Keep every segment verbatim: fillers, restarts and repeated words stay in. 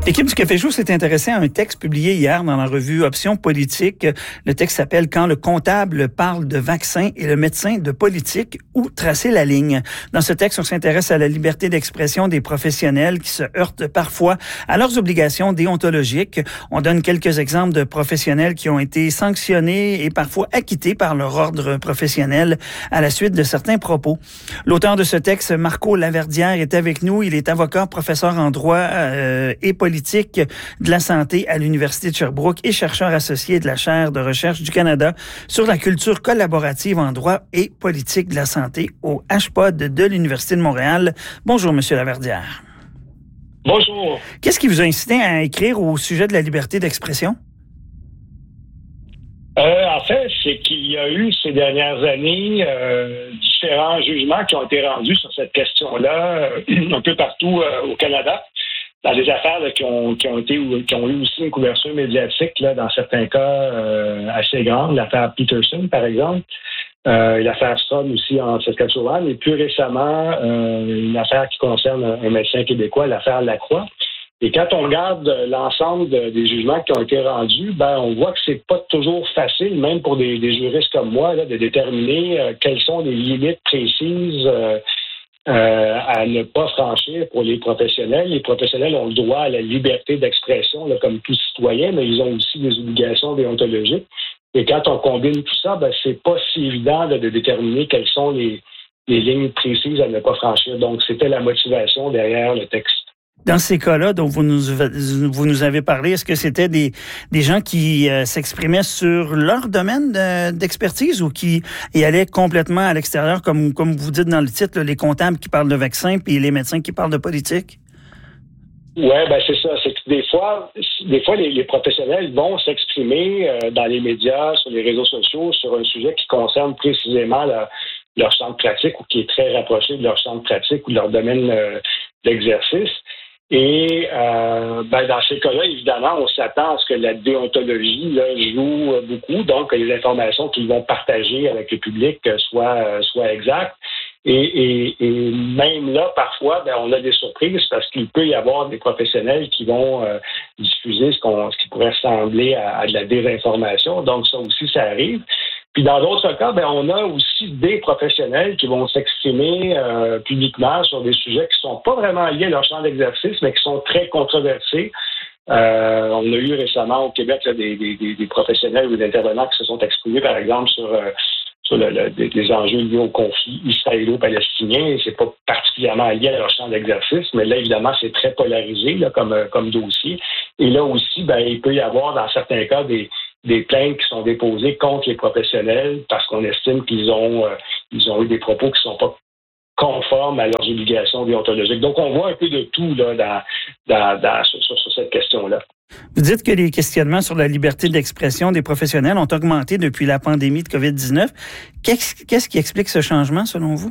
L'équipe du Café Chaud s'est intéressée à un texte publié hier dans la revue Options politiques. Le texte s'appelle « Quand le comptable parle de vaccins et le médecin de politique, où tracer la ligne ». Dans ce texte, on s'intéresse à la liberté d'expression des professionnels qui se heurtent parfois à leurs obligations déontologiques. On donne quelques exemples de professionnels qui ont été sanctionnés et parfois acquittés par leur ordre professionnel à la suite de certains propos. L'auteur de ce texte, Marco Laverdière, est avec nous. Il est avocat, professeur en droit euh, et politique de la santé à l'Université de Sherbrooke et chercheur associé de la chaire de recherche du Canada sur la culture collaborative en droit et politique de la santé au H P O D de l'Université de Montréal. Bonjour, Monsieur Laverdière. Bonjour. Qu'est-ce qui vous a incité à écrire au sujet de la liberté d'expression? Euh, en fait, c'est qu'il y a eu ces dernières années euh, différents jugements qui ont été rendus sur cette question-là euh, un peu partout euh, au Canada. Dans des affaires là, qui, ont, qui ont été qui ont eu aussi une couverture médiatique, là, dans certains cas euh, assez grande, l'affaire Peterson, par exemple, euh, l'affaire Strom aussi en Saskatchewan, et plus récemment, euh, une affaire qui concerne un médecin québécois, l'affaire Lacroix. Et quand on regarde l'ensemble de, des jugements qui ont été rendus, ben on voit que c'est pas toujours facile, même pour des, des juristes comme moi, là, de déterminer euh, quelles sont les limites précises euh, Euh, à ne pas franchir pour les professionnels. Les professionnels ont le droit à la liberté d'expression, là, comme tout citoyen, mais ils ont aussi des obligations déontologiques. Et quand on combine tout ça, ben, c'est pas si évident là, de déterminer quelles sont les, les lignes précises à ne pas franchir. Donc, c'était la motivation derrière le texte. Dans ces cas-là dont vous nous, vous nous avez parlé, est-ce que c'était des, des gens qui euh, s'exprimaient sur leur domaine de, d'expertise ou qui y allaient complètement à l'extérieur, comme, comme vous dites dans le titre, là, les comptables qui parlent de vaccins puis les médecins qui parlent de politique? Oui, ben c'est ça. C'est que des fois, des fois les, les professionnels vont s'exprimer euh, dans les médias, sur les réseaux sociaux, sur un sujet qui concerne précisément la, leur champ de pratique ou qui est très rapproché de leur champ de pratique ou de leur domaine euh, d'exercice. Et euh, ben dans ces cas-là, évidemment, on s'attend à ce que la déontologie là, joue beaucoup, donc que les informations qu'ils vont partager avec le public soient, soient exactes. Et, et, et même là, parfois, ben, on a des surprises parce qu'il peut y avoir des professionnels qui vont euh, diffuser ce, qu'on, ce qui pourrait ressembler à, à de la désinformation. Donc ça aussi, ça arrive. Puis dans d'autres cas, ben, on a aussi des professionnels qui vont s'exprimer euh, publiquement sur des sujets qui ne sont pas vraiment liés à leur champ d'exercice, mais qui sont très controversés. Euh, on a eu récemment au Québec là, des, des, des professionnels ou des intervenants qui se sont exprimés, par exemple, sur, euh, sur le, le, des, des enjeux liés au conflit israélo-palestinien. Et c'est pas particulièrement lié à leur champ d'exercice, mais là, évidemment, c'est très polarisé là, comme, comme dossier. Et là aussi, ben, il peut y avoir, dans certains cas, des des plaintes qui sont déposées contre les professionnels parce qu'on estime qu'ils ont euh, ils ont eu des propos qui ne sont pas conformes à leurs obligations déontologiques. Donc, on voit un peu de tout là, dans, dans, dans, sur, sur, sur cette question-là. Vous dites que les questionnements sur la liberté d'expression des professionnels ont augmenté depuis la pandémie de covid dix-neuf. Qu'est-ce, qu'est-ce qui explique ce changement, selon vous?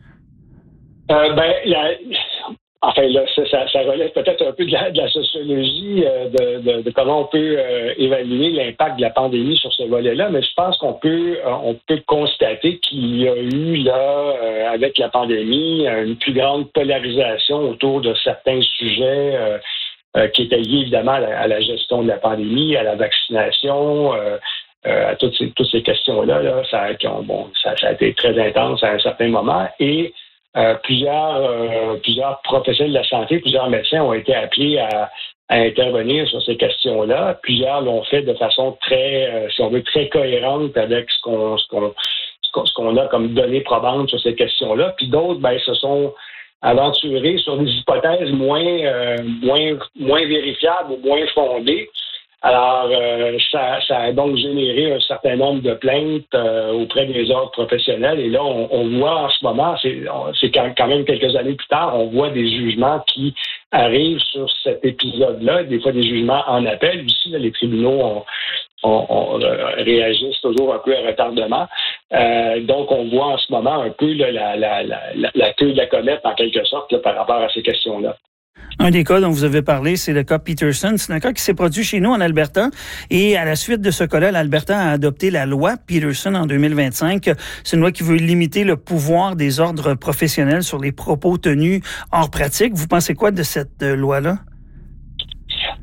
Euh, ben, la... Enfin, là, ça, ça, ça relève peut-être un peu de la, de la sociologie, euh, de, de, de comment on peut euh, évaluer l'impact de la pandémie sur ce volet-là, mais je pense qu'on peut euh, on peut constater qu'il y a eu, là, euh, avec la pandémie, une plus grande polarisation autour de certains sujets euh, euh, qui étaient liés, évidemment, à la, à la gestion de la pandémie, à la vaccination, euh, euh, à toutes ces, toutes ces questions-là. Là, ça, qui ont, bon, ça, ça a été très intense à un certain moment. Et Euh, plusieurs, euh, plusieurs professionnels de la santé, plusieurs médecins ont été appelés à, à intervenir sur ces questions-là. Plusieurs l'ont fait de façon très, euh, si on veut, très cohérente avec ce qu'on, ce qu'on, ce qu'on, ce qu'on a comme données probantes sur ces questions-là. Puis d'autres, ben, se sont aventurés sur des hypothèses moins, euh, moins, moins vérifiables ou moins fondées. Alors, euh, ça, ça a donc généré un certain nombre de plaintes euh, auprès des ordres professionnels. Et là, on, on voit en ce moment, c'est, on, c'est quand, quand même quelques années plus tard, on voit des jugements qui arrivent sur cet épisode-là, des fois des jugements en appel. Aussi, là, les tribunaux ont, on, on euh, réagissent toujours un peu à retardement. Euh, donc, on voit en ce moment un peu là, la, la, la, la queue de la comète, en quelque sorte, là, par rapport à ces questions-là. Un des cas dont vous avez parlé, c'est le cas Peterson. C'est un cas qui s'est produit chez nous en Alberta. Et à la suite de ce cas-là, l'Alberta a adopté la loi Peterson en deux mille vingt-cinq. C'est une loi qui veut limiter le pouvoir des ordres professionnels sur les propos tenus hors pratique. Vous pensez quoi de cette loi-là?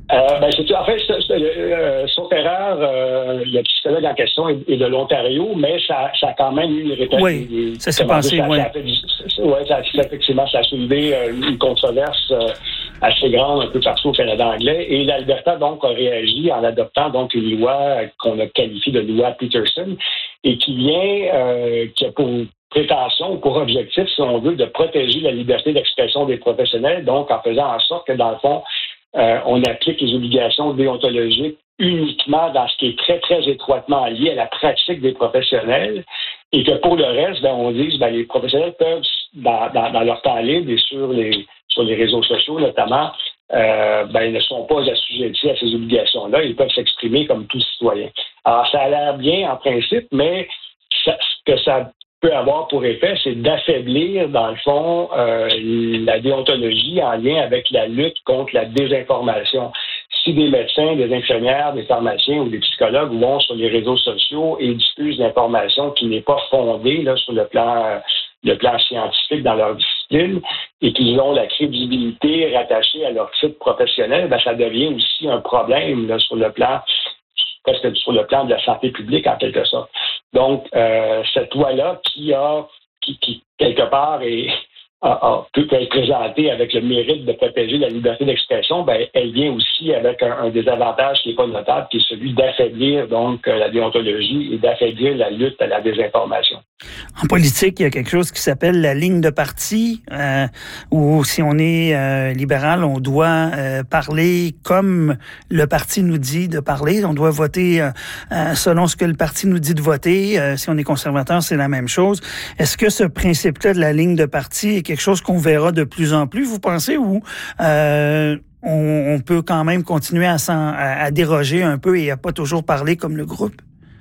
Euh, ben, c'est, en fait, c'est, c'est, euh, sauf erreur, euh, le psychologue en question est, est de l'Ontario, mais ça, ça a quand même eu une réponse. Oui, ça s'est passé, oui. Oui, ça, effectivement, ça a soulevé euh, une controverse euh, assez grande un peu partout au Canada anglais. Et l'Alberta, donc, a réagi en adoptant donc une loi qu'on a qualifiée de loi Peterson et qui vient, euh, qui a pour prétention ou pour objectif, si on veut, de protéger la liberté d'expression des professionnels, donc en faisant en sorte que, dans le fond, Euh, on applique les obligations déontologiques uniquement dans ce qui est très, très étroitement lié à la pratique des professionnels et que pour le reste, ben, on dit que ben, les professionnels peuvent, dans, dans, dans leur temps libre et sur les, sur les réseaux sociaux notamment, euh, ben, ils ne sont pas assujettis à ces obligations-là. Ils peuvent s'exprimer comme tout citoyen. Alors, ça a l'air bien en principe, mais ça, ce que ça peut avoir pour effet, c'est d'affaiblir, dans le fond, euh, la déontologie en lien avec la lutte contre la désinformation. Si des médecins, des infirmières, des pharmaciens ou des psychologues vont sur les réseaux sociaux et diffusent l'information qui n'est pas fondée là, sur le plan, le plan scientifique dans leur discipline et qu'ils ont la crédibilité rattachée à leur titre professionnel, ben, ça devient aussi un problème là, sur le plan presque sur le plan de la santé publique, en quelque sorte. Donc, euh, cette loi-là, qui a, qui, qui quelque part, est, a, a, peut être présentée avec le mérite de protéger la liberté d'expression, ben, elle vient aussi avec un, un désavantage qui n'est pas notable, qui est celui d'affaiblir donc la déontologie et d'affaiblir la lutte à la désinformation. En politique, il y a quelque chose qui s'appelle la ligne de parti, euh, où si on est euh, libéral, on doit euh, parler comme le parti nous dit de parler. On doit voter euh, selon ce que le parti nous dit de voter. Euh, si on est conservateur, c'est la même chose. Est-ce que ce principe-là de la ligne de parti est quelque chose qu'on verra de plus en plus, vous pensez, ou euh, on, on peut quand même continuer à, s'en, à, à déroger un peu et à pas toujours parler comme le groupe?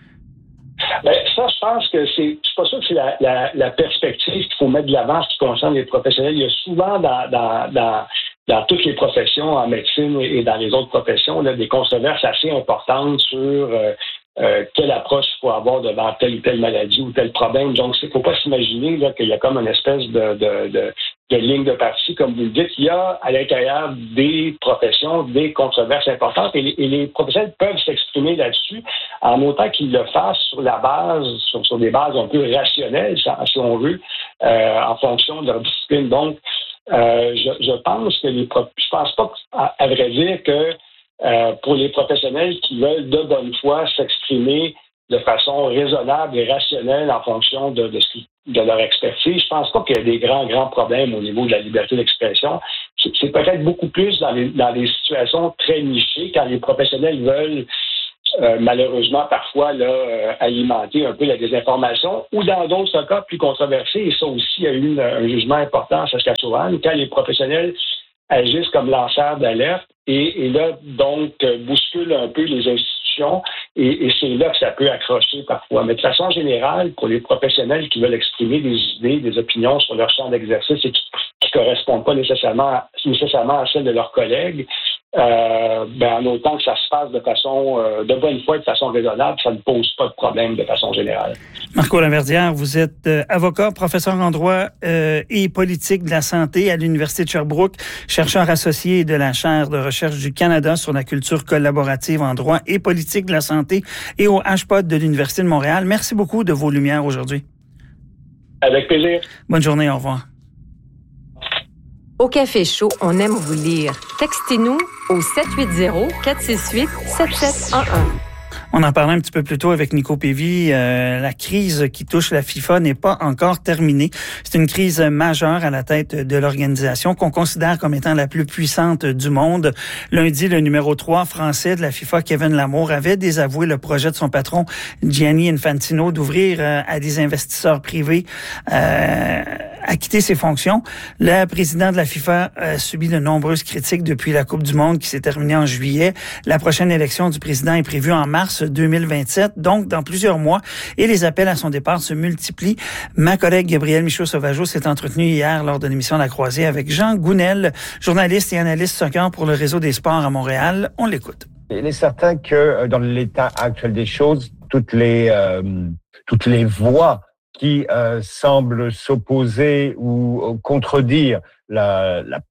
Ben, ça, je pense que c'est, je suis pas sûr que c'est la, la, la perspective qu'il faut mettre de l'avant en ce qui concerne les professionnels. Il y a souvent dans, dans, dans, dans toutes les professions, en médecine et dans les autres professions, là, des controverses assez importantes sur euh, euh, quelle approche il faut avoir devant telle ou telle maladie ou tel problème. Donc, il ne faut pas s'imaginer là, qu'il y a comme une espèce de, de, de de ligne de parti, comme vous le dites. Il y a à l'intérieur des professions des controverses importantes et les, et les professionnels peuvent s'exprimer là-dessus en autant qu'ils le fassent sur la base, sur, sur des bases un peu rationnelles, si on veut, euh, en fonction de leur discipline. Donc, euh, je, je pense que les je pense pas, à, à vrai dire, que euh, pour les professionnels qui veulent de bonne foi s'exprimer de façon raisonnable et rationnelle en fonction de, de, de leur expertise. Je pense pas qu'il y ait des grands, grands problèmes au niveau de la liberté d'expression. C'est, c'est peut-être beaucoup plus dans les, dans les situations très nichées, quand les professionnels veulent euh, malheureusement parfois là, euh, alimenter un peu la désinformation, ou dans d'autres cas plus controversés, et ça aussi, il y a eu une, un jugement important à Saskatchewan, quand les professionnels agissent comme lanceurs d'alerte et, et là, donc, euh, bousculent un peu les institutions et, et c'est là que ça peut accrocher parfois. Mais de façon générale, pour les professionnels qui veulent exprimer des idées, des opinions sur leur champ d'exercice et qui ne correspondent pas nécessairement, nécessairement à celles de leurs collègues, euh, ben, en autant que ça se fasse de façon euh, de bonne foi et de façon raisonnable, ça ne pose pas de problème de façon générale. Marco Laverdière, vous êtes euh, avocat, professeur en droit euh, et politique de la santé à l'Université de Sherbrooke, chercheur associé de la chaire de recherche du Canada sur la culture collaborative en droit et politique de la santé et au H P O D de l'Université de Montréal. Merci beaucoup de vos lumières aujourd'hui. Avec plaisir. Bonne journée, au revoir. Au Café Chaud, on aime vous lire. Textez-nous au sept huit zéro, quatre six huit, sept sept un un. On en parlait un petit peu plus tôt avec Nico Pévy. Euh, la crise qui touche la FIFA n'est pas encore terminée. C'est une crise majeure à la tête de l'organisation qu'on considère comme étant la plus puissante du monde. Lundi, le numéro trois français de la FIFA, Kevin Lamour, avait désavoué le projet de son patron, Gianni Infantino, d'ouvrir euh, à des investisseurs privés euh, à quitter ses fonctions. Le président de la FIFA a subi de nombreuses critiques depuis la Coupe du monde qui s'est terminée en juillet. La prochaine élection du président est prévue en mars deux mille vingt-sept, donc dans plusieurs mois, et les appels à son départ se multiplient. Ma collègue Gabrielle Michaud-Sauvageau s'est entretenue hier lors de l'émission La Croisée avec Jean Gounel, journaliste et analyste soccer pour le Réseau des sports à Montréal. On l'écoute. Il est certain que dans l'état actuel des choses, toutes les euh, toutes les voix qui euh, semblent s'opposer ou contredire la, la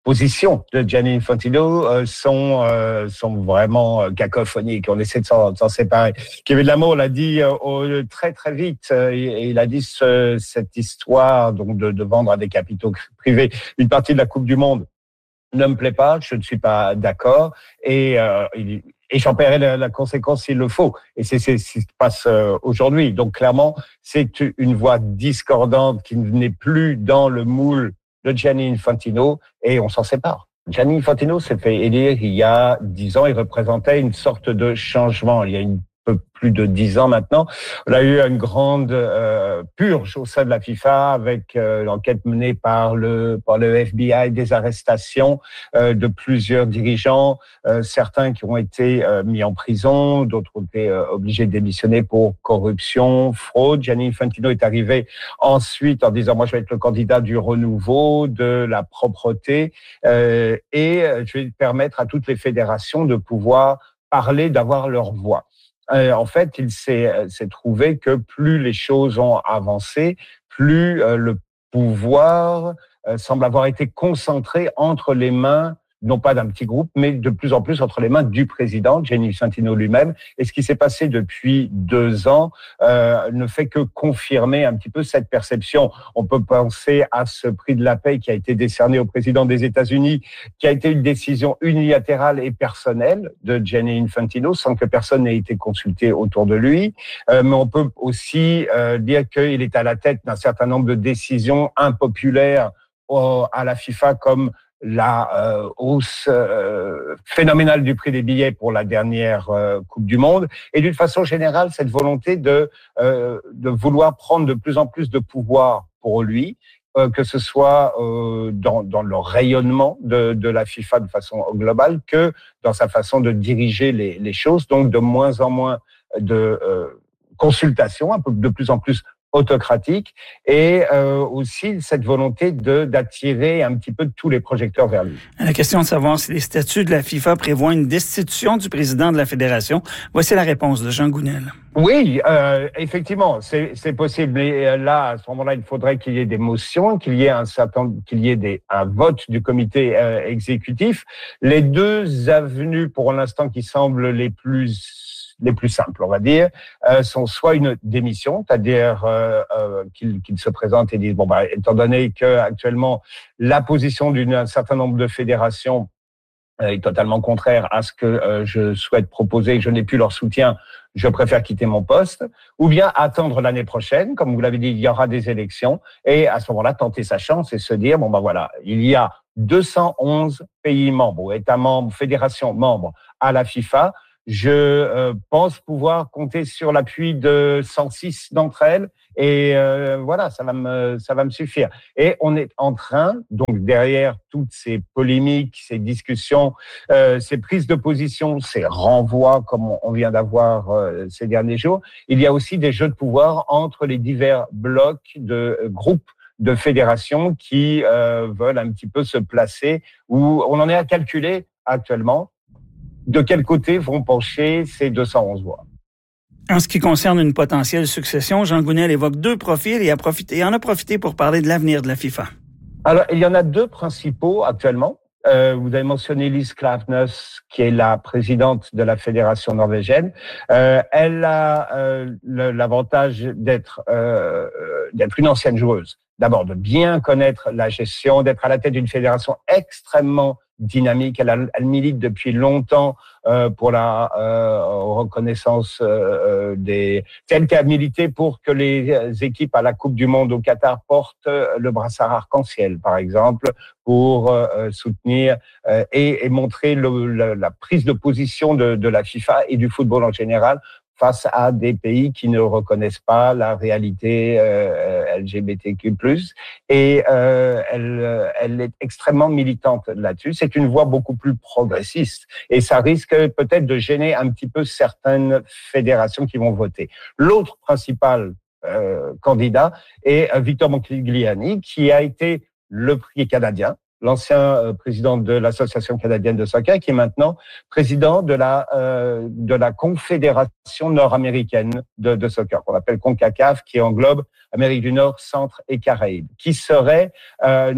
positions de Gianni Infantino euh, sont euh, sont vraiment euh, cacophoniques. On essaie de s'en, de s'en séparer. Kevin Lamour l'a dit euh, au, très très vite. Euh, et il a dit ce, cette histoire donc de, de vendre à des capitaux privés une partie de la Coupe du Monde ne me plaît pas. Je ne suis pas d'accord. Et euh, il, et j'en paierai la, la conséquence s'il le faut. Et c'est, c'est, c'est ce qui se passe euh, aujourd'hui. Donc clairement, c'est une voix discordante qui n'est plus dans le moule de Gianni Infantino, et on s'en sépare. Gianni Infantino s'est fait élire il y a dix ans, il représentait une sorte de changement. Il y a une peu plus de dix ans maintenant, on a eu une grande euh, purge au sein de la FIFA avec euh, l'enquête menée par le par le F B I, des arrestations euh, de plusieurs dirigeants, euh, certains qui ont été euh, mis en prison, d'autres ont été euh, obligés de démissionner pour corruption, fraude. Gianni Infantino est arrivé ensuite en disant moi je vais être le candidat du renouveau, de la propreté euh, et je vais permettre à toutes les fédérations de pouvoir parler, d'avoir leur voix. Euh, en fait, il s'est, s'est trouvé que plus les choses ont avancé, plus euh, le pouvoir euh, semble avoir été concentré entre les mains, non pas d'un petit groupe, mais de plus en plus entre les mains du président, Gianni Infantino lui-même. Et ce qui s'est passé depuis deux ans euh, ne fait que confirmer un petit peu cette perception. On peut penser à ce prix de la paix qui a été décerné au président des États-Unis, qui a été une décision unilatérale et personnelle de Gianni Infantino, sans que personne n'ait été consulté autour de lui. Euh, mais on peut aussi euh, dire qu'il est à la tête d'un certain nombre de décisions impopulaires au, à la FIFA, comme la euh, hausse euh, phénoménale du prix des billets pour la dernière euh, Coupe du Monde, et d'une façon générale cette volonté de euh, de vouloir prendre de plus en plus de pouvoir pour lui, euh, que ce soit euh, dans dans le rayonnement de de la FIFA de façon globale, que dans sa façon de diriger les les choses, donc de moins en moins de euh, consultation, un peu de plus en plus autocratique, et euh, aussi cette volonté de d'attirer un petit peu tous les projecteurs vers lui. La question de savoir si les statuts de la FIFA prévoient une destitution du président de la fédération. Voici la réponse de Jean Gounel. Oui, euh, effectivement, c'est, c'est possible. Mais là, à ce moment-là, il faudrait qu'il y ait des motions, qu'il y ait un certain, qu'il y ait des, un vote du comité euh, exécutif. Les deux avenues, pour l'instant, qui semblent les plus les plus simples, on va dire, euh, sont soit une démission, c'est-à-dire euh, euh, qu'ils, qu'ils se présentent et disent bon bah étant donné que actuellement la position d'un certain nombre de fédérations euh, est totalement contraire à ce que euh, je souhaite proposer, je n'ai plus leur soutien, je préfère quitter mon poste, ou bien attendre l'année prochaine, comme vous l'avez dit, il y aura des élections, et à ce moment-là tenter sa chance et se dire bon bah voilà, il y a deux cent onze pays membres, États membres, fédérations membres à la FIFA. Je euh, pense pouvoir compter sur l'appui de cent six d'entre elles, et euh, voilà, ça va me ça va me suffire. Et on est en train, donc derrière toutes ces polémiques, ces discussions, euh, ces prises de position, ces renvois comme on vient d'avoir euh, ces derniers jours, il y a aussi des jeux de pouvoir entre les divers blocs de euh, groupes de fédérations qui euh, veulent un petit peu se placer, où on en est à calculer actuellement de quel côté vont pencher ces deux cent onze voix. En ce qui concerne une potentielle succession, Jean Gounel évoque deux profils et, a profité, et en a profité pour parler de l'avenir de la FIFA. Alors, il y en a deux principaux actuellement. Euh, vous avez mentionné Lise Klaveness, qui est la présidente de la fédération norvégienne. Euh, elle a euh, le, l'avantage d'être euh, d'être une ancienne joueuse. D'abord, de bien connaître la gestion, d'être à la tête d'une fédération extrêmement dynamique. Elle, a, elle milite depuis longtemps euh, pour la euh, reconnaissance euh, des... C'est elle qui a milité pour que les équipes à la Coupe du Monde au Qatar portent le brassard arc-en-ciel, par exemple, pour euh, soutenir euh, et, et montrer le, la, la prise de position de, de la FIFA et du football en général face à des pays qui ne reconnaissent pas la réalité euh, L G B T Q plus, et euh, elle, elle est extrêmement militante là-dessus. C'est une voix beaucoup plus progressiste, et ça risque peut-être de gêner un petit peu certaines fédérations qui vont voter. L'autre principal euh, candidat est Victor Montigliani, qui a été le prix canadien, l'ancien président de l'Association canadienne de soccer, qui est maintenant président de la euh, de la Confédération nord-américaine de, de soccer, qu'on appelle CONCACAF, qui englobe Amérique du Nord, Centre et Caraïbes, qui serait euh,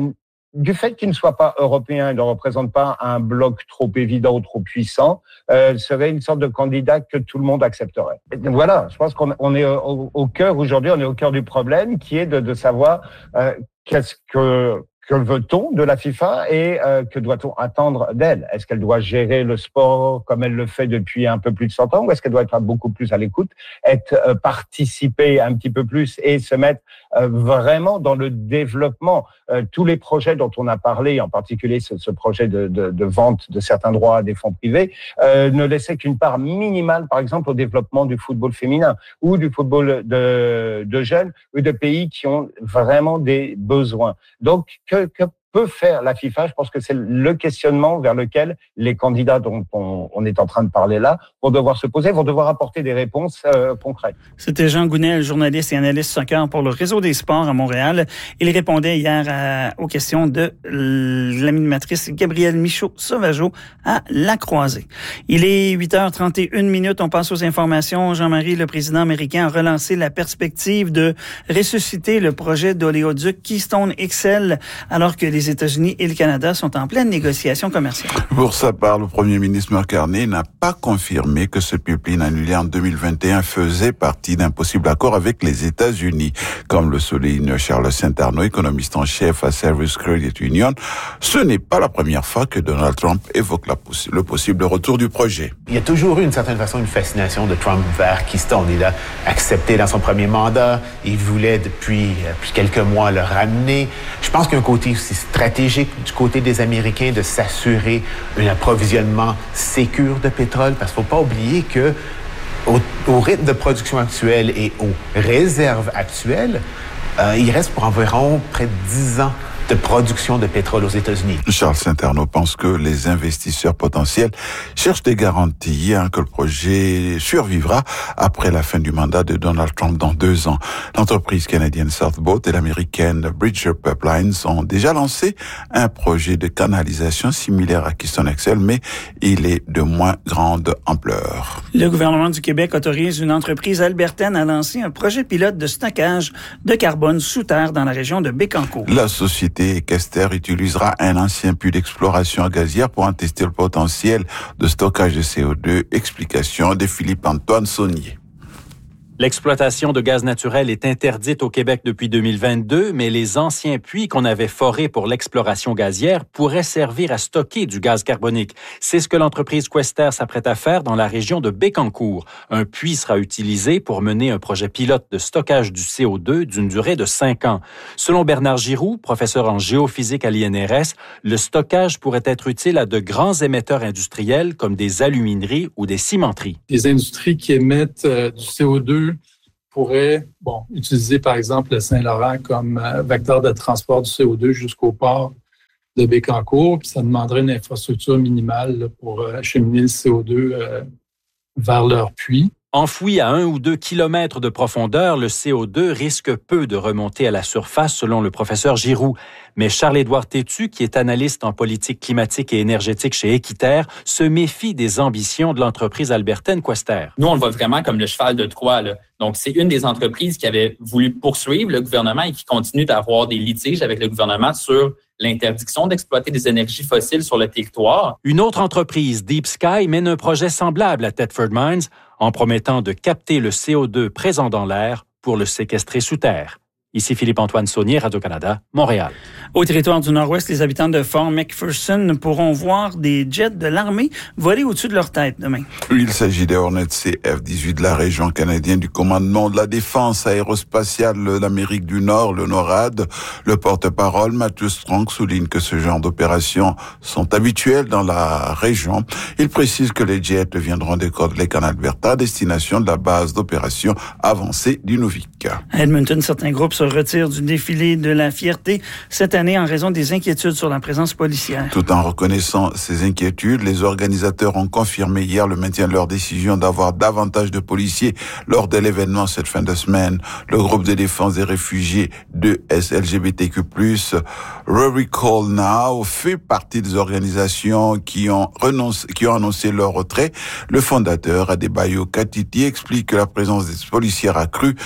du fait qu'il ne soit pas européen, il ne représente pas un bloc trop évident ou trop puissant, euh, serait une sorte de candidat que tout le monde accepterait. Et voilà, je pense qu'on on est au, au cœur aujourd'hui, on est au cœur du problème, qui est de, de savoir euh, qu'est-ce que que veut-on de la FIFA et euh, que doit-on attendre d'elle? Est-ce qu'elle doit gérer le sport comme elle le fait depuis un peu plus de cent ans, ou est-ce qu'elle doit être beaucoup plus à l'écoute, être euh, participer un petit peu plus et se mettre euh, vraiment dans le développement? Euh, tous les projets dont on a parlé, en particulier ce, ce projet de, de, de vente de certains droits à des fonds privés, euh, ne laissaient qu'une part minimale, par exemple, au développement du football féminin ou du football de, de jeunes ou de pays qui ont vraiment des besoins. Donc, que Que peut faire la FIFA? Je pense que c'est le questionnement vers lequel les candidats dont on, on est en train de parler là vont devoir se poser, vont devoir apporter des réponses euh, concrètes. C'était Jean Gounel, journaliste et analyste soccer pour le Réseau des sports à Montréal. Il répondait hier à, aux questions de l'animatrice Gabrielle Michaud-Sauvageau à La Croisée. Il est huit heures trente et une minutes. On passe aux informations. Jean-Marie, le président américain, a relancé la perspective de ressusciter le projet d'oléoduc Keystone X L alors que les États-Unis et le Canada sont en pleine négociation commerciale. Pour sa part, le premier ministre Mark Carney n'a pas confirmé que ce pipeline annulé en deux mille vingt et un faisait partie d'un possible accord avec les États-Unis. Comme le souligne Charles Saint-Arnaud, économiste en chef à Service Credit Union, ce n'est pas la première fois que Donald Trump évoque la poss- le possible retour du projet. Il y a toujours eu, d'une certaine façon, une fascination de Trump vers Keystone. Il a accepté dans son premier mandat. Il voulait, depuis, depuis quelques mois, le ramener. Je pense qu'il y a un côté aussi stratégique du côté des Américains de s'assurer un approvisionnement sécur de pétrole, parce qu'il ne faut pas oublier que au, au rythme de production actuel et aux réserves actuelles, euh, il reste pour environ près de dix ans de production de pétrole aux États-Unis. Charles Saint-Arnaud pense que les investisseurs potentiels cherchent des garanties hein, que le projet survivra après la fin du mandat de Donald Trump dans deux ans. L'entreprise canadienne Southboat et l'américaine Bridger Pipelines ont déjà lancé un projet de canalisation similaire à Keystone X L, mais il est de moins grande ampleur. Le gouvernement du Québec autorise une entreprise albertaine à lancer un projet pilote de stockage de carbone sous terre dans la région de Bécancour. La société Kester utilisera un ancien puits d'exploration gazière pour en tester le potentiel de stockage de C O deux. Explication de Philippe-Antoine Saunier. L'exploitation de gaz naturel est interdite au Québec depuis deux mille vingt-deux, mais les anciens puits qu'on avait forés pour l'exploration gazière pourraient servir à stocker du gaz carbonique. C'est ce que l'entreprise Quester s'apprête à faire dans la région de Bécancour. Un puits sera utilisé pour mener un projet pilote de stockage du C O deux d'une durée de cinq ans. Selon Bernard Giroux, professeur en géophysique à l'I N R S, le stockage pourrait être utile à de grands émetteurs industriels comme des alumineries ou des cimenteries. Des industries qui émettent euh, du C O deux pourrait bon, utiliser, par exemple, le Saint-Laurent comme euh, vecteur de transport du C O deux jusqu'au port de Bécancour. Puis ça demanderait une infrastructure minimale là, pour euh, acheminer le C O deux euh, vers leur puits. Enfoui à un ou deux kilomètres de profondeur, le C O deux risque peu de remonter à la surface, selon le professeur Giroux. Mais Charles-Édouard Tétu, qui est analyste en politique climatique et énergétique chez Équiterre, se méfie des ambitions de l'entreprise albertaine Quester. Nous, on le voit vraiment comme le cheval de Troie, là. Donc, c'est une des entreprises qui avait voulu poursuivre le gouvernement et qui continue d'avoir des litiges avec le gouvernement sur l'interdiction d'exploiter des énergies fossiles sur le territoire. Une autre entreprise, Deep Sky, mène un projet semblable à Thetford Mines en promettant de capter le C O deux présent dans l'air pour le séquestrer sous terre. Ici Philippe-Antoine Saunier, Radio-Canada, Montréal. Au territoire du Nord-Ouest, les habitants de Fort McPherson pourront voir des jets de l'armée voler au-dessus de leur tête demain. Il s'agit des Hornets C F dix-huit de la région canadienne du commandement de la défense aérospatiale de l'Amérique du Nord, le NORAD. Le porte-parole, Matthew Strong, souligne que ce genre d'opérations sont habituelles dans la région. Il précise que les jets viendront des Côtes-Lake en Alberta, destination de la base d'opération avancée du Nuvik. À Edmonton, certains groupes se retirent du défilé de la fierté cette année en raison des inquiétudes sur la présence policière. Tout en reconnaissant ces inquiétudes, les organisateurs ont confirmé hier le maintien de leur décision d'avoir davantage de policiers lors de l'événement cette fin de semaine. Le groupe de défense des réfugiés de L G B T Q plus, Rory Call Now, fait partie des organisations qui ont renoncé, qui ont annoncé leur retrait. Le fondateur, Adebayo Katiti, explique que la présence des policières accrue n'aura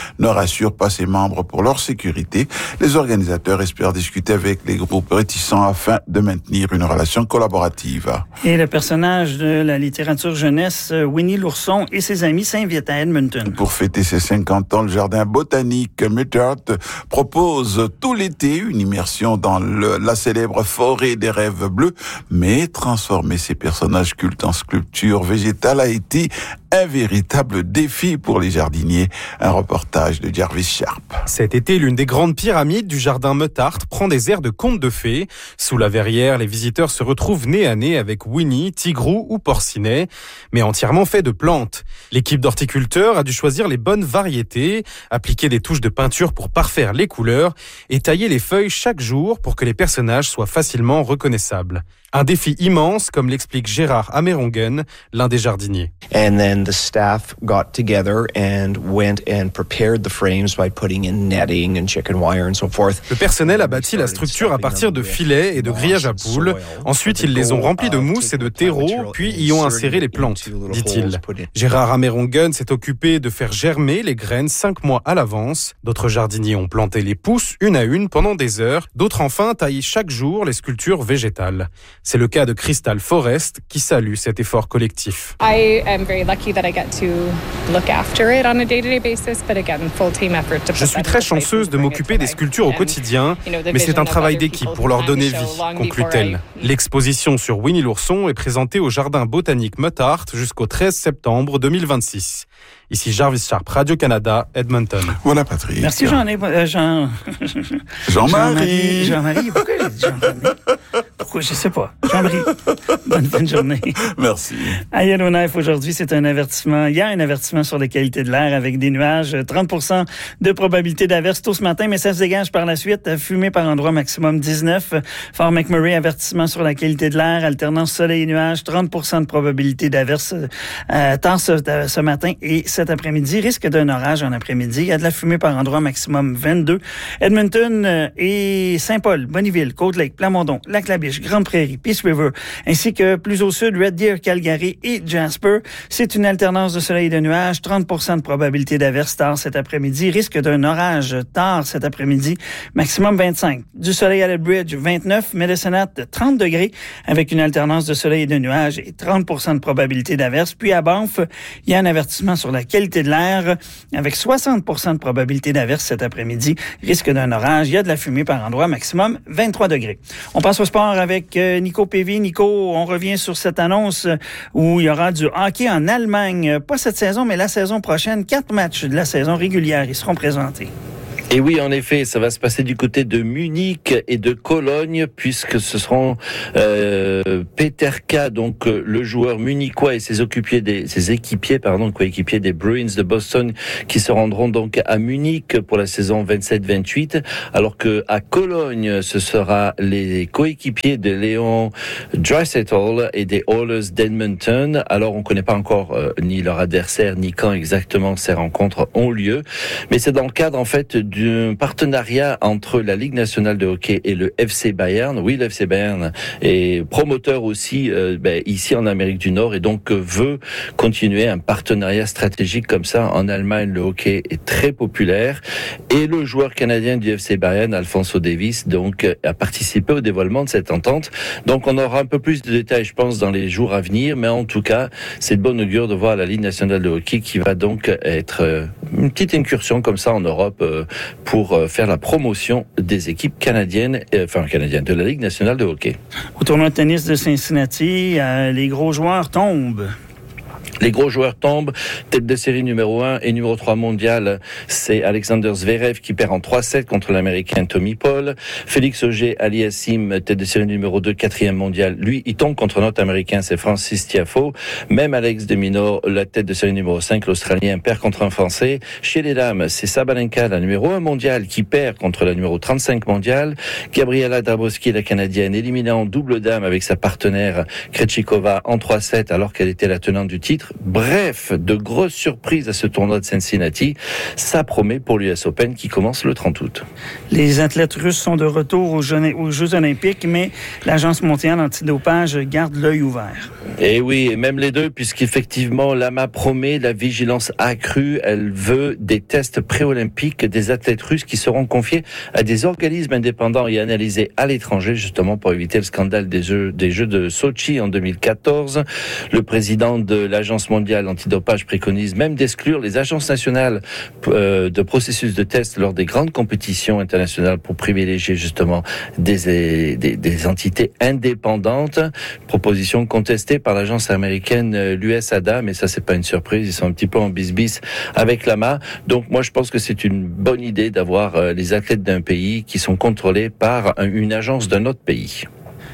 rassure pas ses membres pour leur sécurité. Les organisateurs espèrent discuter avec les groupes réticents afin de maintenir une relation collaborative. Et le personnage de la littérature jeunesse, Winnie l'ourson et ses amis s'invitent à Edmonton. Pour fêter ses cinquante ans, le jardin botanique Muttart propose tout l'été une immersion dans le, la célèbre forêt des rêves bleus, mais transformer ces personnages cultes en sculptures végétales a été un véritable défi pour les jardiniers. Un reportage de Jarvis Sharp. Cet été, l'une des grandes pyramides du jardin Muttart prend des airs de conte de fées. Sous la verrière, les visiteurs se retrouvent nez à nez avec Winnie, Tigrou ou Porcinet, mais entièrement fait de plantes. L'équipe d'horticulteurs a dû choisir les bonnes variétés, appliquer des touches de peinture pour parfaire les couleurs et tailler les feuilles chaque jour pour que les personnages soient facilement reconnaissables. Un défi immense, comme l'explique Gérard Amerongen, l'un des jardiniers. And then the staff got together and went and prepared the frames by putting in netting and chicken wire and so forth. Le personnel a bâti la structure à partir de filets et de grillages à poules. Ensuite, ils les ont remplis de mousse et de terreau, puis y ont inséré les plantes, dit-il. Gérard Amerongen s'est occupé de faire germer les graines cinq mois à l'avance. D'autres jardiniers ont planté les pousses une à une pendant des heures. D'autres enfin taillent chaque jour les sculptures végétales. C'est le cas de Crystal Forrest qui salue cet effort collectif. Je suis très chanceuse de m'occuper des sculptures au quotidien, mais c'est un travail d'équipe pour leur donner vie, conclut-elle. L'exposition sur Winnie l'ourson est présentée au Jardin botanique Muttart jusqu'au treize septembre deux mille vingt-six. Ici Jarvis Sharp, Radio-Canada, Edmonton. Voilà, Patrick. Merci, Jean. Euh, Jean... Jean-Marie. Jean-Marie. Pourquoi j'ai dit Jean-Marie? Pourquoi? Je sais pas. Jean-Marie. Bonne fin de journée. Merci. À Yellowknife, aujourd'hui, c'est un avertissement. Il y a un avertissement sur la qualité de l'air avec des nuages. trente pour cent de probabilité d'averse tôt ce matin, mais ça se dégage par la suite. Fumée par endroit maximum dix-neuf. Fort McMurray, avertissement sur la qualité de l'air. Alternance soleil et nuages. trente pour cent de probabilité d'averse euh, tant ce, ce matin et cet après-midi. Risque d'un orage en après-midi. Il y a de la fumée par endroit maximum vingt-deux. Edmonton et Saint-Paul, Bonnyville, Côte-Lake, Plamondon, Lac-La-Biche, Grande Prairie, Peace River, ainsi que plus au sud, Red Deer, Calgary et Jasper. C'est une alternance de soleil et de nuages. trente pour cent de probabilité d'averse tard cet après-midi. Risque d'un orage tard cet après-midi. Maximum vingt-cinq. Du soleil à Lethbridge, vingt-neuf. Medicine Hat, trente degrés avec une alternance de soleil et de nuages et trente pour cent de probabilité d'averse. Puis à Banff, il y a un avertissement sur la qualité de l'air avec soixante pour cent de probabilité d'averse cet après-midi. Risque d'un orage. Il y a de la fumée par endroit. Maximum vingt-trois degrés. On passe au sport avec Nico Pévy. Nico, on revient sur cette annonce où il y aura du hockey en Allemagne. Pas cette saison, mais la saison prochaine. Quatre matchs de la saison régulière. Ils seront présentés. Et oui, en effet, ça va se passer du côté de Munich et de Cologne, puisque ce seront euh, Peter K, donc euh, le joueur munichois et ses équipiers, des, ses équipiers, pardon, coéquipiers des Bruins de Boston, qui se rendront donc à Munich pour la saison vingt-sept vingt-huit, alors que à Cologne, ce sera les coéquipiers de Léon Draisaitl et des Oilers d'Edmonton. Alors, on ne connaît pas encore euh, ni leur adversaire, ni quand exactement ces rencontres ont lieu, mais c'est dans le cadre en fait du d'un partenariat entre la Ligue nationale de hockey et le F C Bayern. Oui, le F C Bayern est promoteur aussi euh, ben, ici en Amérique du Nord et donc euh, veut continuer un partenariat stratégique comme ça. En Allemagne, le hockey est très populaire et le joueur canadien du F C Bayern, Alphonso Davies, donc euh, a participé au dévoilement de cette entente. Donc on aura un peu plus de détails, je pense, dans les jours à venir, mais en tout cas, c'est de bonne augure de voir la Ligue nationale de hockey qui va donc être euh, une petite incursion comme ça en Europe euh, pour faire la promotion des équipes canadiennes, enfin canadiennes, de la Ligue nationale de hockey. Au tournoi de tennis de Cincinnati, euh, les gros joueurs tombent. Les gros joueurs tombent. Tête de série numéro un et numéro trois mondial, c'est Alexander Zverev qui perd en trois sept contre l'Américain Tommy Paul. Félix Auger-Aliassime, tête de série numéro deux, quatrième mondial, lui, il tombe contre notre Américain, c'est Francis Tiafoe. Même Alex de Minaur, la tête de série numéro cinq, l'Australien, perd contre un Français. Chez les dames, c'est Sabalenka, la numéro un mondiale, qui perd contre la numéro trente-cinq mondiale. Gabriela Dabrowski, la Canadienne, éliminée en double dame avec sa partenaire Krejcikova en trois sept alors qu'elle était la tenante du titre. Bref, de grosses surprises à ce tournoi de Cincinnati. Ça promet pour l'U S Open qui commence le trente août. Les athlètes russes sont de retour aux Jeux, aux Jeux olympiques, mais l'Agence mondiale antidopage garde l'œil ouvert. Et oui, et même les deux, puisqu'effectivement, l'A M A promet la vigilance accrue. Elle veut des tests pré-olympiques des athlètes russes qui seront confiés à des organismes indépendants et analysés à l'étranger, justement pour éviter le scandale des Jeux, des Jeux de Sochi en deux mille quatorze. Le président de l'Agence mondiale antidopage préconise même d'exclure les agences nationales euh, de processus de tests lors des grandes compétitions internationales pour privilégier justement des, des, des entités indépendantes. Proposition contestée par l'agence américaine l'U S A D A, mais ça c'est pas une surprise, ils sont un petit peu en bis-bis avec l'A M A. Donc moi je pense que c'est une bonne idée d'avoir euh, les athlètes d'un pays qui sont contrôlés par un, une agence d'un autre pays.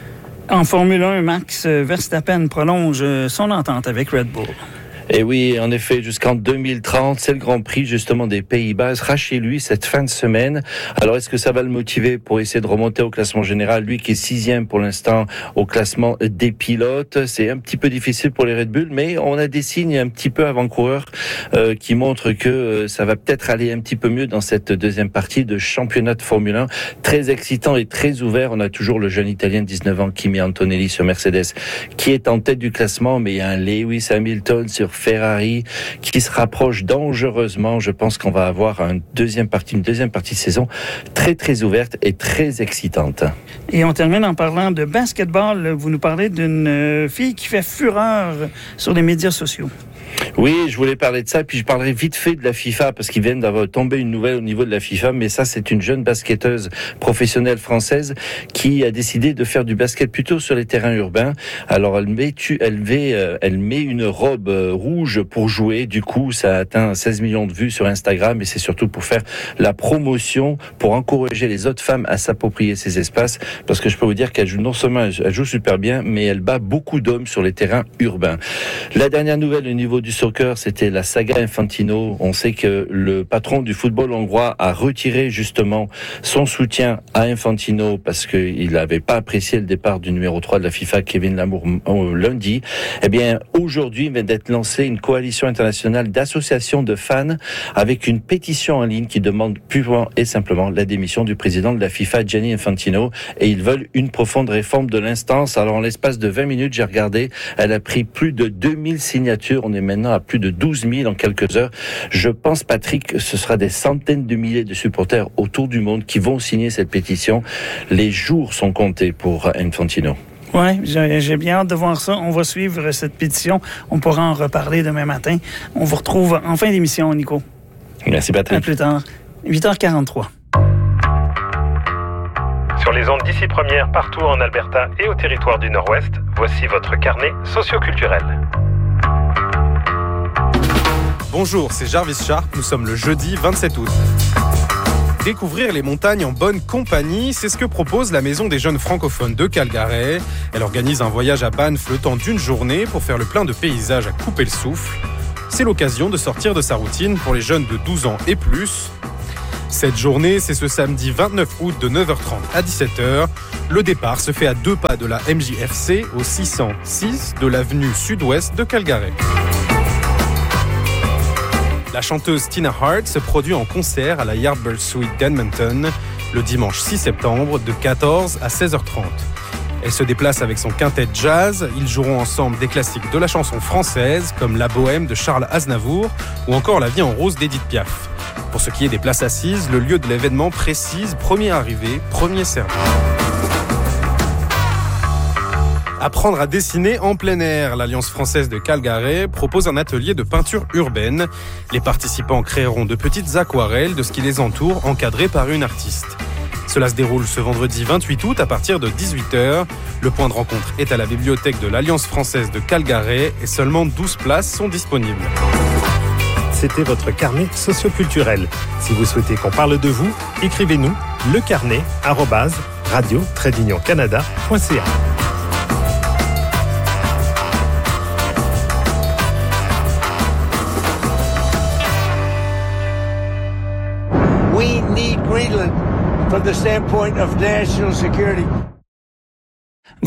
En Formule un, Max Verstappen prolonge son entente avec Red Bull. Et oui, en effet, jusqu'en deux mille trente, c'est le Grand Prix justement des Pays-Bas. Sera chez lui cette fin de semaine. Alors, est-ce que ça va le motiver pour essayer de remonter au classement général? Lui qui est sixième pour l'instant au classement des pilotes. C'est un petit peu difficile pour les Red Bull, mais on a des signes un petit peu avant-coureurs euh, qui montrent que euh, ça va peut-être aller un petit peu mieux dans cette deuxième partie de championnat de Formule un. Très excitant et très ouvert. On a toujours le jeune Italien de dix-neuf ans, Kimi Antonelli sur Mercedes, qui est en tête du classement, mais il y a un Lewis Hamilton sur Ferrari qui se rapproche dangereusement. Je pense qu'on va avoir une deuxième partie, une deuxième partie de saison très très ouverte et très excitante. Et on termine en parlant de basketball. Vous nous parlez d'une fille qui fait fureur sur les médias sociaux. Oui, je voulais parler de ça, puis je parlerai vite fait de la FIFA, parce qu'ils viennent d'avoir tombé une nouvelle au niveau de la FIFA, mais ça, c'est une jeune basketteuse professionnelle française qui a décidé de faire du basket plutôt sur les terrains urbains. Alors, elle met, elle met, elle met une robe rouge pour jouer, du coup, ça a atteint seize millions de vues sur Instagram, et c'est surtout pour faire la promotion, pour encourager les autres femmes à s'approprier ces espaces, parce que je peux vous dire qu'elle joue non seulement, elle joue super bien, mais elle bat beaucoup d'hommes sur les terrains urbains. La dernière nouvelle au niveau du soccer, c'était la saga Infantino. On sait que le patron du football hongrois a retiré justement son soutien à Infantino parce qu'il n'avait pas apprécié le départ du numéro trois de la FIFA, Kevin Lamour, lundi. Eh bien, aujourd'hui, il vient d'être lancée une coalition internationale d'associations de fans avec une pétition en ligne qui demande purement et simplement la démission du président de la FIFA, Gianni Infantino, et ils veulent une profonde réforme de l'instance. Alors, en l'espace de vingt minutes, j'ai regardé, elle a pris plus de deux mille signatures. On est maintenant à plus de douze mille en quelques heures. Je pense, Patrick, que ce sera des centaines de milliers de supporters autour du monde qui vont signer cette pétition. Les jours sont comptés pour Infantino. Oui, j'ai, j'ai bien hâte de voir ça. On va suivre cette pétition. On pourra en reparler demain matin. On vous retrouve en fin d'émission, Nico. Merci, Patrick. À plus tard. huit heures quarante-trois. Sur les ondes d'ici première, partout en Alberta et au territoire du Nord-Ouest, voici votre carnet socioculturel. Bonjour, c'est Jarvis Sharp, nous sommes le jeudi vingt-sept août. Découvrir les montagnes en bonne compagnie, c'est ce que propose la Maison des jeunes francophones de Calgary. Elle organise un voyage à Banff le temps d'une journée pour faire le plein de paysages à couper le souffle. C'est l'occasion de sortir de sa routine pour les jeunes de douze ans et plus. Cette journée, c'est ce samedi vingt-neuf août de neuf heures trente à dix-sept heures. Le départ se fait à deux pas de la M J F C au six cent six de l'avenue sud-ouest de Calgary. La chanteuse Tina Hart se produit en concert à la Yardbird Suite d'Edmonton le dimanche six septembre de quatorze à seize heures trente. Elle se déplace avec son quintet jazz. Ils joueront ensemble des classiques de la chanson française comme La Bohème de Charles Aznavour ou encore La Vie en rose d'Édith Piaf. Pour ce qui est des places assises, le lieu de l'événement précise premier arrivé, premier servi. Apprendre à dessiner en plein air. L'Alliance française de Calgary propose un atelier de peinture urbaine. Les participants créeront de petites aquarelles de ce qui les entoure, encadrées par une artiste. Cela se déroule ce vendredi vingt-huit août à partir de dix-huit heures. Le point de rencontre est à la bibliothèque de l'Alliance française de Calgary et seulement douze places sont disponibles. C'était votre carnet socioculturel. Si vous souhaitez qu'on parle de vous, écrivez-nous lecarnet arobase radio tiret union canada point c a. We need Greenland from the standpoint of national security.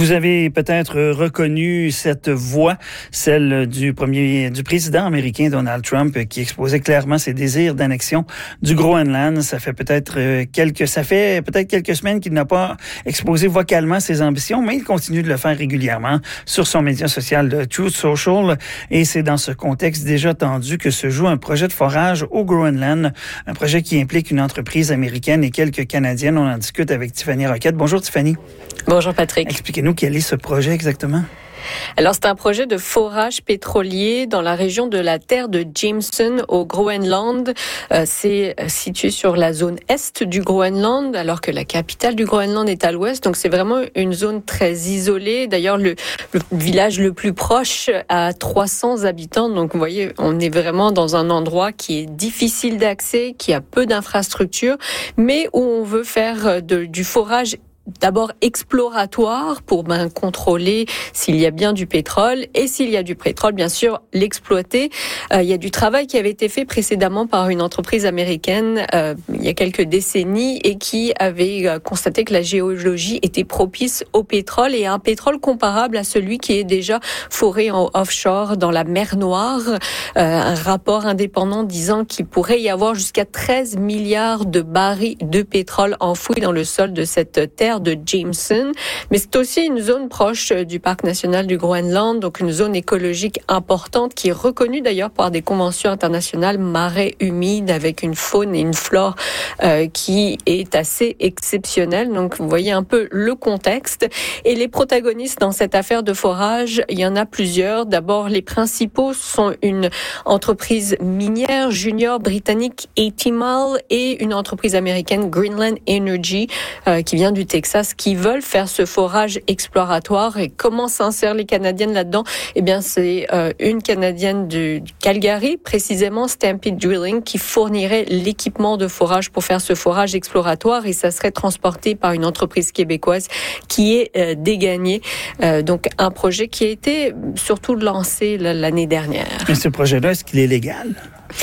Vous avez peut-être reconnu cette voix, celle du premier, du président américain Donald Trump, qui exposait clairement ses désirs d'annexion du Groenland. Ça fait peut-être quelques, ça fait peut-être quelques semaines qu'il n'a pas exposé vocalement ses ambitions, mais il continue de le faire régulièrement sur son média social de Truth Social. Et c'est dans ce contexte déjà tendu que se joue un projet de forage au Groenland, un projet qui implique une entreprise américaine et quelques Canadiennes. On en discute avec Tiffany Roquette. Bonjour Tiffany. Bonjour Patrick. Expliquez-nous quel est ce projet exactement. Alors, c'est un projet de forage pétrolier dans la région de la terre de Jameson au Groenland. Euh, c'est situé sur la zone est du Groenland, alors que la capitale du Groenland est à l'ouest. Donc, c'est vraiment une zone très isolée. D'ailleurs, le, le village le plus proche a trois cents habitants. Donc, vous voyez, on est vraiment dans un endroit qui est difficile d'accès, qui a peu d'infrastructures, mais où on veut faire de, du forage d'abord exploratoire pour ben, contrôler s'il y a bien du pétrole et s'il y a du pétrole, bien sûr, l'exploiter. Euh, il y a du travail qui avait été fait précédemment par une entreprise américaine euh, il y a quelques décennies et qui avait euh, constaté que la géologie était propice au pétrole et à un pétrole comparable à celui qui est déjà foré en offshore dans la mer Noire. Euh, un rapport indépendant disant qu'il pourrait y avoir jusqu'à treize milliards de barils de pétrole enfouis dans le sol de cette terre de Jameson, mais c'est aussi une zone proche du parc national du Groenland, donc une zone écologique importante qui est reconnue d'ailleurs par des conventions internationales, marais humides avec une faune et une flore euh, qui est assez exceptionnelle. Donc vous voyez un peu le contexte. Et les protagonistes dans cette affaire de forage, il y en a plusieurs. D'abord, les principaux sont une entreprise minière junior britannique eighty mile et une entreprise américaine Greenland Energy euh, qui vient du Texas, qui veulent faire ce forage exploratoire. Et comment s'insèrent les Canadiennes là-dedans? Eh bien, c'est euh, une Canadienne du, du Calgary, précisément Stampede Drilling, qui fournirait l'équipement de forage pour faire ce forage exploratoire et ça serait transporté par une entreprise québécoise qui est euh, dégagnée. Euh, donc, un projet qui a été surtout lancé l'année dernière. Mais ce projet-là, est-ce qu'il est légal?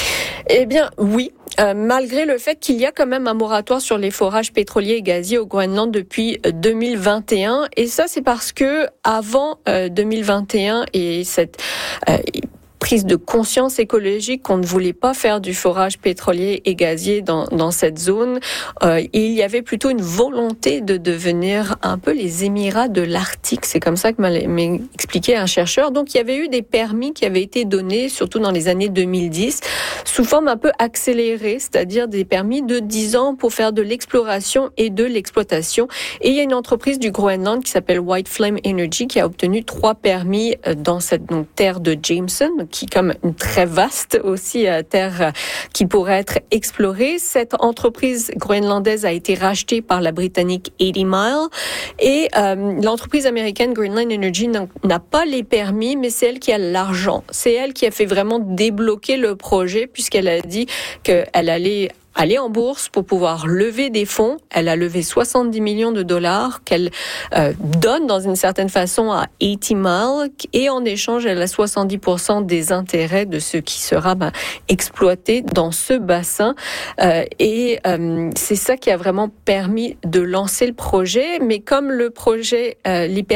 Eh bien, oui. Euh, malgré le fait qu'il y a quand même un moratoire sur les forages pétroliers et gaziers au Groenland depuis deux mille vingt et un. Et ça, c'est parce que avant euh, deux mille vingt et un et cette euh, prise de conscience écologique qu'on ne voulait pas faire du forage pétrolier et gazier dans, dans cette zone, euh, il y avait plutôt une volonté de devenir un peu les Émirats de l'Arctique. C'est comme ça que m'a, m'a expliqué un chercheur. Donc, il y avait eu des permis qui avaient été donnés, surtout dans les années deux mille dix, sous forme un peu accélérée, c'est-à-dire des permis de dix ans pour faire de l'exploration et de l'exploitation. Et il y a une entreprise du Groenland qui s'appelle White Flame Energy qui a obtenu trois permis dans cette donc, terre de Jameson, qui est comme une très vaste aussi euh, terre euh, qui pourrait être explorée. Cette entreprise groenlandaise a été rachetée par la britannique eighty mile et euh, l'entreprise américaine Greenland Energy n'a pas les permis, mais c'est elle qui a l'argent. C'est elle qui a fait vraiment débloquer le projet puisqu'elle a dit qu'elle allait aller en bourse pour pouvoir lever des fonds. Elle a levé soixante-dix millions de dollars qu'elle euh, donne dans une certaine façon à eighty mile et en échange, elle a soixante-dix pour cent des intérêts de ce qui sera ben, exploité dans ce bassin. Euh, et euh, c'est ça qui a vraiment permis de lancer le projet. Mais comme le projet, euh, les